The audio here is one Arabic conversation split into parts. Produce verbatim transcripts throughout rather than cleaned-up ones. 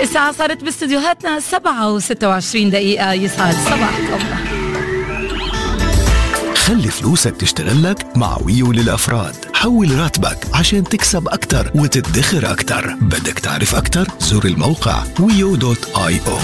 الساعة صارت باستديوهاتنا سبعة وستة وعشرين دقيقة. يسعد صباحكم. خلي فلوسك تشتغل لك مع ويو للأفراد. حول راتبك عشان تكسب أكتر وتدخر أكتر. بدك تعرف أكتر؟ زور الموقع ويو دوت آي أو.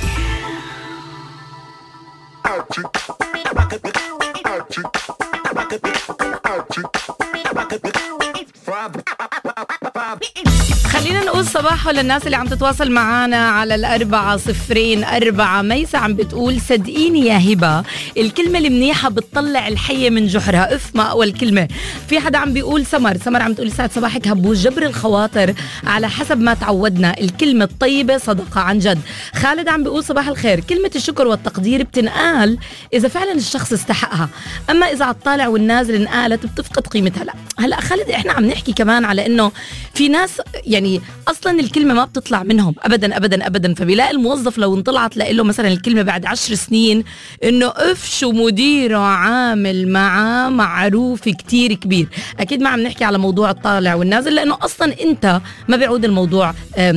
خلينا نقول صباحو للناس اللي عم تتواصل معانا على الأربعة صفرين أربعة. ميسة عم بتقول صدقيني يا هبة الكلمة المنيحة بتطلع الحية من جحرها. اف ما أول كلمة. في حدا عم بيقول سمر سمر عم تقول ساعة صباحك هبوش جبر الخواطر على حسب ما تعودنا. الكلمة الطيبة صدقة عن جد. خالد عم بيقول صباح الخير كلمة الشكر والتقدير بتنقال إذا فعلا الشخص استحقها، أما إذا عالطالع والنازل انقالت بتفقد قيمتها. لا هلأ خالد إحنا عم نحكي كمان على إنه في ناس يعني أصلاً الكلمة ما بتطلع منهم أبداً أبداً أبداً. فبيلاقي الموظف لو انطلعت له مثلاً الكلمة بعد عشر سنين إنه أف شو مديره عامل معاه معروف كتير كبير. أكيد ما عم نحكي على موضوع الطالع والنازل لأنه أصلاً أنت ما بيعود الموضوع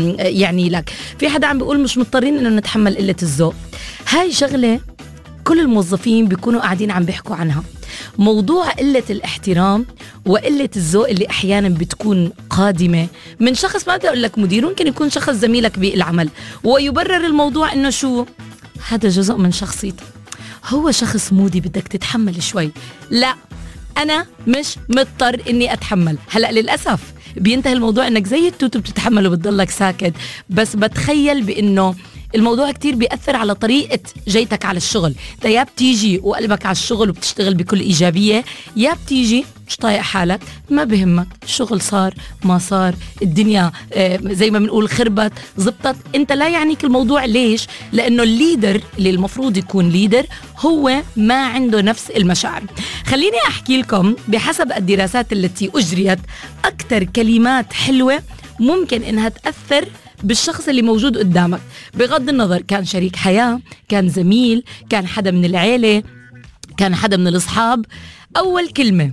يعني لك. في حدا عم بيقول مش مضطرين إنه نتحمل قلة الذوق. هاي شغلة كل الموظفين بيكونوا قاعدين عم بيحكوا عنها. موضوع قلة الاحترام وقلة الذوق اللي أحيانا بتكون قادمة من شخص ما بدي أقول لك مدير، ممكن يكون شخص زميلك بالعمل ويبرر الموضوع إنه شو هذا جزء من شخصيته، هو شخص مودي بدك تتحمل شوي. لا أنا مش مضطر إني أتحمل. هلأ للأسف بينتهي الموضوع إنك زي التوتو بتتحمل وبتضلك ساكت. بس بتخيل بإنه الموضوع كتير بيأثر على طريقة جيتك على الشغل. انت يا بتيجي وقلبك على الشغل وبتشتغل بكل إيجابية، يا بتيجي مش طايق حالك ما بهمك الشغل صار ما صار الدنيا آه زي ما بنقول خربت زبطت. انت لا يعنيك الموضوع. ليش؟ لأنه الليدر اللي المفروض يكون ليدر هو ما عنده نفس المشاعر. خليني أحكي لكم بحسب الدراسات التي أجريت أكتر كلمات حلوة ممكن إنها تأثر بالشخص اللي موجود قدامك بغض النظر كان شريك حياة، كان زميل، كان حدا من العيلة، كان حدا من الأصحاب. أول كلمة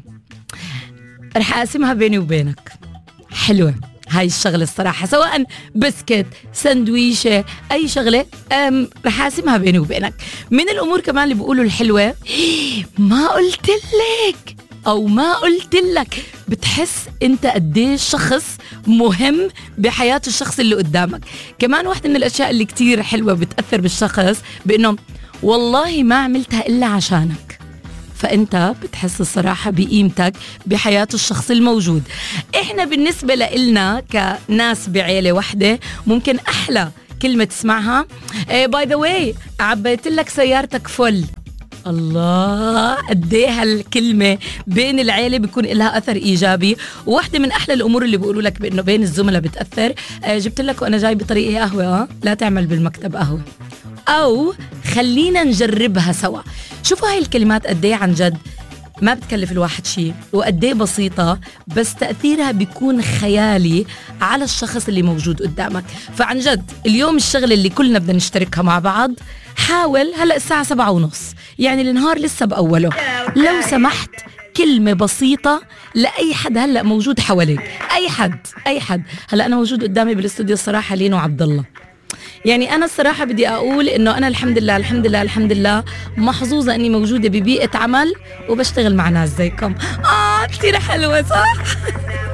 رح أقسمها بيني وبينك حلوة. هاي الشغلة الصراحة سواء بسكت سندويشة أي شغلة رح أقسمها بيني وبينك. من الأمور كمان اللي بيقولوا الحلوة ما قلت لك أو ما قلت لك. بتحس انت قديش شخص مهم بحياة الشخص اللي قدامك. كمان واحدة من الاشياء اللي كتير حلوة بتأثر بالشخص بانه والله ما عملتها الا عشانك. فانت بتحس الصراحة بقيمتك بحياة الشخص الموجود. احنا بالنسبة لنا كناس بعيلة واحدة ممكن احلى كلمة تسمعها باي ذا واي عبيت لك سيارتك فل. الله قديه هالكلمة بين العيلة بيكون لها أثر إيجابي. وواحدة من أحلى الأمور اللي بيقولوا لك بأنه بين الزملاء بتأثر جبت لك وأنا جاي بطريقة قهوة لا تعمل بالمكتب قهوة، أو خلينا نجربها سوا. شوفوا هاي الكلمات قديه عن جد ما بتكلف الواحد شيء وقديه بسيطة بس تأثيرها بيكون خيالي على الشخص اللي موجود قدامك. فعن جد اليوم الشغلة اللي كلنا بدنا نشتركها مع بعض حاول هلأ الساعة سبعة ونص يعني النهار لسه بأوله لو سمحت كلمة بسيطة لأي حد هلأ موجود حواليك. أي حد أي حد هلأ أنا موجود قدامي بالاستوديو الصراحة لينو عبد الله. يعني أنا الصراحة بدي أقول إنه أنا الحمد لله الحمد لله الحمد لله محظوظة إني موجودة ببيئة عمل وبشتغل مع ناس زيكم. آه كتير حلوة صح؟